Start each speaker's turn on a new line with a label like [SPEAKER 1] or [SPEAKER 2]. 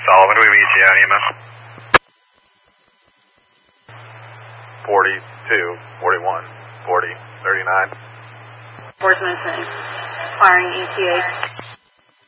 [SPEAKER 1] Sullivan, we meet you on EMS. 42, 41, 40, 39.
[SPEAKER 2] Board's missing. Firing ETA.